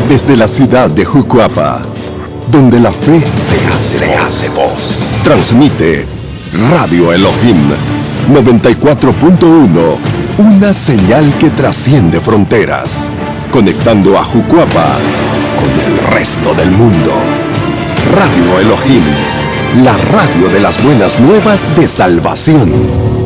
Desde la ciudad de Jucuapa, donde la fe se hace voz. Transmite Radio Elohim 94.1, una señal que trasciende fronteras, conectando a Jucuapa con el resto del mundo. Radio Elohim, la radio de las buenas nuevas de salvación.